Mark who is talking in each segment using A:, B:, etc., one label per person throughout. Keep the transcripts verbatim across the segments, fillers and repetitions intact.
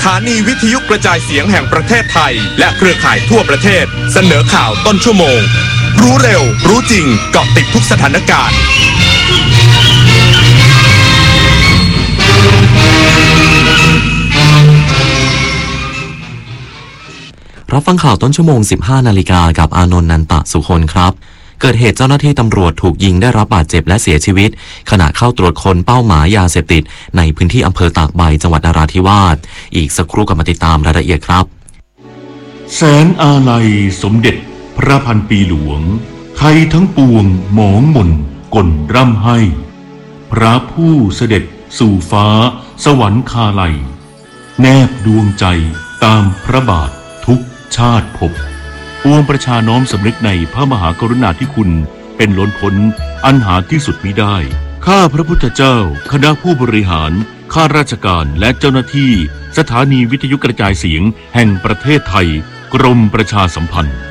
A: ถานีวิทยุกระจายเสียงแห่งประเทศไทยและเครือข่ายทั่วประเทศเสนอข่าวต้นชั่วโมงรู้เร็วรู้จริงเกาะติดทุกสถานการณ์
B: รับฟังข่าวต้นชั่วโมง สิบห้านาฬิกากับอานนท์ นันตะสุคนครับเกิดเหตุเจ้าหน้าที่ตำรวจถูกยิงได้รับบาดเจ็บและเสียชีวิตขณะเข้าตรวจค้นเป้าหมายยาเสพติดในพื้นที่อำเภอตากใบจังหวัดนราธิวาสอีกสักครู่กับมาติดตามรายละเอียดครับ
C: แสนอาลัยสมเด็จพระพันปีหลวงไทยทั้งปวงหมองหม่นก่นร่ำให้พระผู้เสด็จสู่ฟ้าสวรรคาลัยแนบดวงใจตามพระบาททุกชาติภพปวงประชาน้อมสำนึกในพระมหากรุณาธิคุณเป็นล้นพ้นอันหาที่สุดมิได้ข้าพระพุทธเจ้าคณะผู้บริหารข้าราชการและเจ้าหน้าที่สถานีวิทยุกระจายเสียงแห่งประเทศไทยกรมประชาสัมพันธ์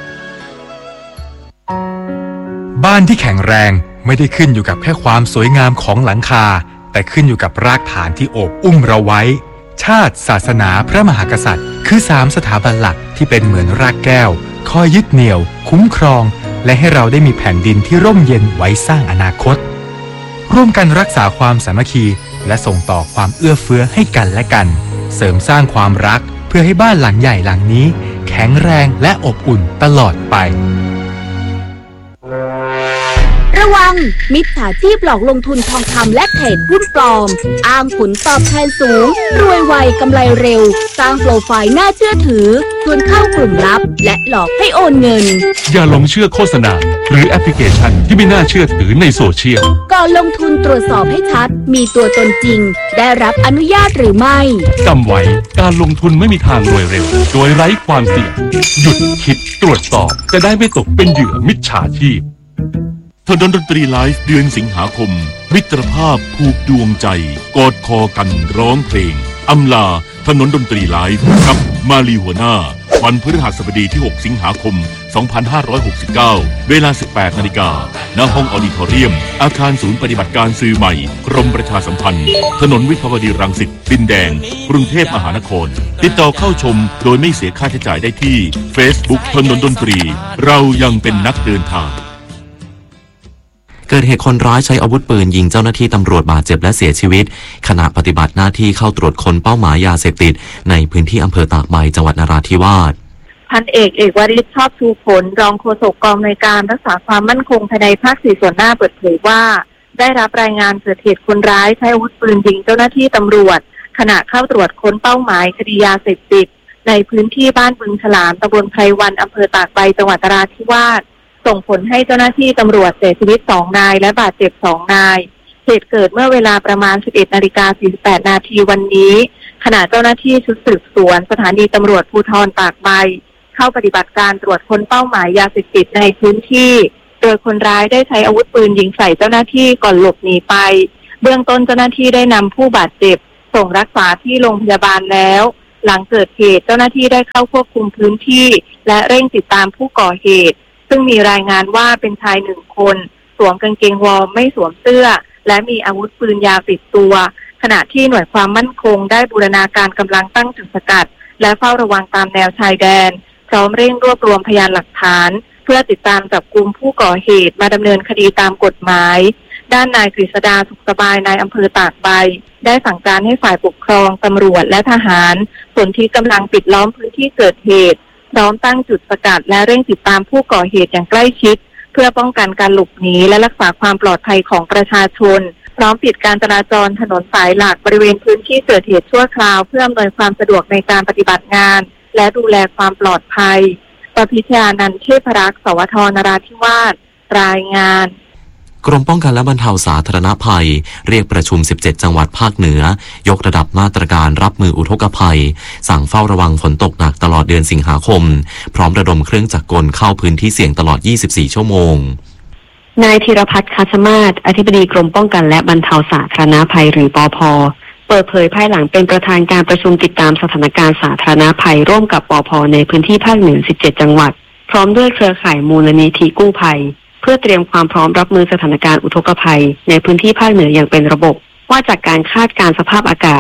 D: บ้านที่แข็งแรงไม่ได้ขึ้นอยู่กับแค่ความสวยงามของหลังคาแต่ขึ้นอยู่กับรากฐานที่โอบอุ้มเราไว้ชาติศาสนาพระมหากษัตริย์คือสามสถาบันหลักที่เป็นเหมือนรากแก้วคอยยึดเหนี่ยวคุ้มครองและให้เราได้มีแผ่นดินที่ร่มเย็นไว้สร้างอนาคตร่วมกันรักษาความสามัคคีและส่งต่อความเอื้อเฟื้อให้กันและกันเสริมสร้างความรักเพื่อให้บ้านหลังใหญ่หลังนี้แข็งแรงและอบอุ่นตลอดไประ
E: วังมิจฉาชีพหลอกลงทุนทองคำและเทรดหุ้นปลอมอ้างผลตอบแทนสูงรวยไวกำไรเร็วสร้างโปรไฟล์น่าเชื่อถือชวนเข้ากลุ่มลับและหลอกให้โอนเงิน
C: อย่าหลงเชื่อโฆษณาหรือแอปพลิเคชันที่ไม่น่าเชื่อถือในโซเชียล
E: ก่อนลงทุนตรวจสอบให้ชัดมีตัวตนจริงได้รับอนุญาตหรือไม่
C: จำไว้การลงทุนไม่มีทางรวยเร็วโดยไร้ความเสี่ยงหยุดคิดตรวจสอบจะได้ไม่ตกเป็นเหยื่อมิจฉาชีพถนนดนตรีไลฟ์เดือนสิงหาคมมิตรภาพผูกดวงใจกอดคอกันร้องเพลงอำลาถนนดนตรีไลฟ์กับมาลีหัวหน้าวันพฤหัสบดีที่หกสิงหาคมสองพันห้าร้อยหกสิบเก้าเวลา สิบแปดนาฬิกา ณ ห้องออดิทอเรียมอาคารศูนย์ปฏิบัติการสื่อใหม่กรมประชาสัมพันธ์ถนนวิภาวดีรังสิตดินแดงกรุงเทพมหานครติดต่อเข้าชมโดยไม่เสียค่าใช้จ่ายได้ที่ Facebook ถนนดนตรีเรายังเป็นนักเดินทาง
B: เกิดเหตุคนร้ายใช้อาวุธปืนยิงเจ้าหน้าที่ตำรวจบาดเจ็บและเสียชีวิตขณะปฏิบัติหน้าที่เข้าตรวจค้นเป้าหมายยาเสพติดในพื้นที่อำเภอตากใบจังหวัดนราธิวาส
F: พันเอกเอกวริศชอบชูผลรองโฆษกกองในการรักษาความมั่นคงภายในภาคสี่ส่วนหน้าเปิดเผยว่าได้รับรายงานเกิดเหตุคนร้ายใช้อาวุธปืนยิงเจ้าหน้าที่ตำรวจขณะเข้าตรวจค้นเป้าหมายคดียาเสพติดในพื้นที่บ้านบึงฉลามตำบลไพรวันอำเภอตากใบจังหวัดนราธิวาสส่งผลให้เจ้าหน้าที่ตำรวจเสียชีวิตสองนายและบาดเจ็บสองนายเหตุเกิดเมื่อเวลาประมาณ สิบเอ็ดนาฬิกาสี่สิบแปดนาทีวันนี้ขณะเจ้าหน้าที่ชุดสืบสวนสถานีตำรวจภูธรตากใบเข้าปฏิบัติการตรวจค้นเป้าหมายยาเสพติดในพื้นที่โดยคนร้ายได้ใช้อาวุธปืนยิงใส่เจ้าหน้าที่ก่อนหลบหนีไปเบื้องต้นเจ้าหน้าที่ได้นำผู้บาดเจ็บส่งรักษาที่โรงพยาบาลแล้วหลังเกิดเหตุเจ้าหน้าที่ได้เข้าควบคุมพื้นที่และเร่งติดตามผู้ก่อเหตุซึ่งมีรายงานว่าเป็นชายหนึ่งคนสวมกางเกงวอร์มไม่สวมเสื้อและมีอาวุธปืนยาวติดตัวขณะที่หน่วยความมั่นคงได้บูรณาการกำลังตั้งจุดสกัดและเฝ้าระวังตามแนวชายแดนพร้อมเร่งรวบรวมพยานหลักฐานเพื่อติดตามจับกุมผู้ก่อเหตุมาดำเนินคดีตามกฎหมายด้านนายกฤษดาสุขสบายนายอำเภอตากใบได้สั่งการให้ฝ่ายปกครองตำรวจและทหารส่วนที่กำลังปิดล้อมพื้นที่เกิดเหตุพร้อมตั้งจุดสกัดและเร่งติดตามผู้ก่อเหตุอย่างใกล้ชิดเพื่อป้องกันการหลบหนีและรักษาความปลอดภัยของประชาชนพร้อมปิดการจราจรถนนสายหลักบริเวณพื้นที่เกิดเหตุชั่วคราวเพื่ออำนวยความสะดวกในการปฏิบัติงานและดูแลความปลอดภัยปพิชญานันท์เทพรักษ์สวทนราธิวาสรายงาน
B: กรมป้องกันและบรรเทาสาธารณภัยเรียกประชุมสิบเจ็ดจังหวัดภาคเหนือยกระดับมาตรการรับมืออุทกภัยสั่งเฝ้าระวังฝนตกหนักตลอดเดือนสิงหาคมพร้อมระดมเครื่องจักรกลเข้าพื้นที่เสี่ยงตลอดยี่สิบสี่ชั่วโมง
G: นายธีรพัฒน์คัชมาศอธิบดีกรมป้องกันและบรรเทาสาธารณภัยหรือปภ.เปิดเผยภายหลังเป็นประธานการประชุมติดตามสถานการณ์สาธารณภัยร่วมกับปภ.ในพื้นที่ภาคเหนือสิบเจ็ดจังหวัดพร้อมด้วยเครือข่ายมูลนิธิกู้ภัยเพื่อเตรียมความพร้อมรับมือสถานการณ์อุทกภัยในพื้นที่ภาคเหนืออย่างเป็นระบบว่าจากการคาดการณ์สภาพอากาศ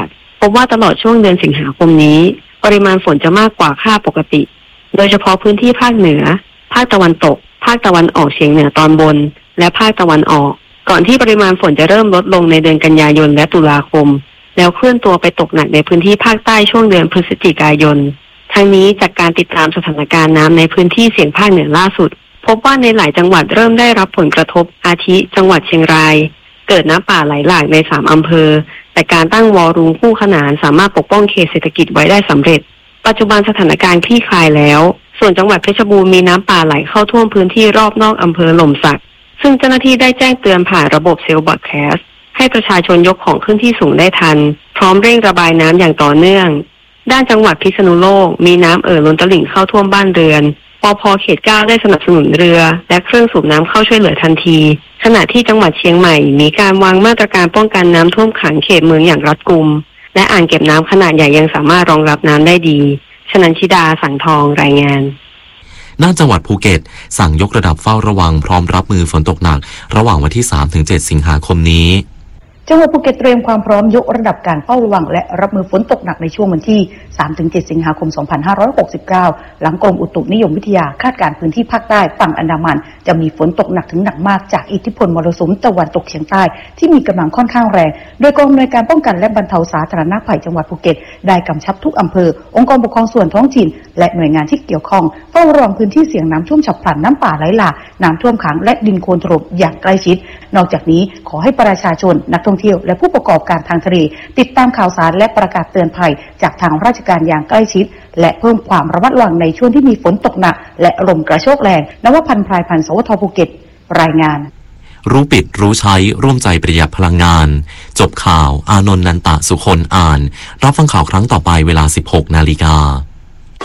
G: พบว่าตลอดช่วงเดือนสิงหาคมนี้ปริมาณฝนจะมากกว่าค่าปกติโดยเฉพาะพื้นที่ภาคเหนือภาคตะวันตกภาคตะวันออกเฉียงเหนือตอนบนและภาคตะวันออกก่อนที่ปริมาณฝนจะเริ่มลดลงในเดือนกันยายนและตุลาคมแล้วเคลื่อนตัวไปตกหนักในพื้นที่ภาคใต้ช่วงเดือนพฤศจิกายนทั้งนี้จากการติดตามสถานการณ์น้ำในพื้นที่เสี่ยงภาคเหนือล่าสุดพบว่าในหลายจังหวัดเริ่มได้รับผลกระทบอาทิจังหวัดเชียงรายเกิดน้ำป่าไหลหลากในสามอำเภอแต่การตั้งวอลลุ่มคู่ขนานสามารถปกป้องเขตเศรษฐกิจไว้ได้สำเร็จปัจจุบันสถานการณ์คลี่คลายแล้วส่วนจังหวัดเพชรบูรณ์มีน้ำป่าไหลเข้าท่วมพื้นที่รอบนอกอำเภอหล่มสักซึ่งเจ้าหน้าที่ได้แจ้งเตือนผ่านระบบเซลล์บอดแคสต์ให้ประชาชนยกของขึ้นที่สูงได้ทันพร้อมเร่งระบายน้ำอย่างต่อเนื่องด้านจังหวัดพิษณุโลกมีน้ำเอ่อล้นตลิ่งเข้าท่วมบ้านเรือนปภ.เขตเก้าได้สนับสนุนเรือและเครื่องสูบน้ำเข้าช่วยเหลือทันทีขณะที่จังหวัดเชียงใหม่มีการวางมาตรการป้องกันน้ำท่วมขังเขตเมืองอย่างรัดกุมและอ่างเก็บน้ำขนาดใหญ่ยังสามารถรองรับน้ำได้ดีชนันชิดาสังทองรายงาน
B: ด้านจังหวัดภูเก็ตสั่งยกระดับเฝ้าระวังพร้อมรับมือฝนตกหนักระหว่างวันที่ สามถึงเจ็ด สิงหาคมนี้
H: จังหวัดภูเก็ตเตรียมความพร้อมยกระดับการเฝ้าระวังและรับมือฝนตกหนักในช่วงวันที่ สามถึงเจ็ด สิงหาคม สองพันห้าร้อยหกสิบเก้า หลังกรมอุตุนิยมวิทยาคาดการณ์พื้นที่ภาคใต้ฝั่งอันดามันจะมีฝนตกหนักถึงหนักมากจากอิทธิพลมรสุมตะวันตกเฉียงใต้ที่มีกำลังค่อนข้างแรงโดยกองอำนวยการป้องกันและบรรเทาสาธารณภัยจังหวัดภูเก็ตได้กำชับทุกอำเภอองค์กรปกครองส่วนท้องถิ่นและหน่วยงานที่เกี่ยวข้องเฝ้าระวังพื้นที่เสี่ยงน้ำท่วมฉับพลันน้ำป่าไหลหลากน้ำท่วมขังและดินโคลนถล่มอย่างใกล้ชิดนอกจากนี้ขอให้ประชาชนนักท่องเที่ยวและผู้ประกอบการทางทะเลติดตามข่าวสารและประกาศเตือนภัยจากทางราชการอย่างใกล้ชิดและเพิ่มความระมัดระวังในช่วงที่มีฝนตกหนักและลมกระโชกแรงนวพันธ์พลายพันธ์สวทภูเก็ตรายงาน
B: รู้ปิดรู้ใช้ร่วมใจประหยัดพลังงานจบข่าวอานนท์นันตะสุคนอ่านรับฟังข่าวครั้งต่อไปเวลา สิบหกนาฬิกา